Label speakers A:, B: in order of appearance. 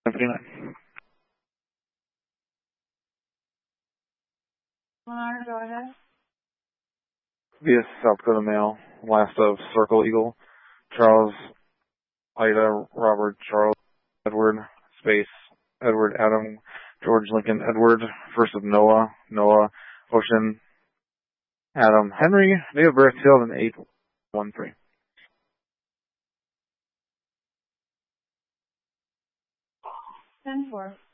A: 59.
B: Go ahead.
A: Via South Dakota Mail, last of Circle Eagle, Charles, Ida, Robert, Charles, Edward, space, Edward, Adam, George, Lincoln, Edward, first of Noah, Noah, Ocean, Adam, Henry, date of birth 2008-13.
B: Ten four.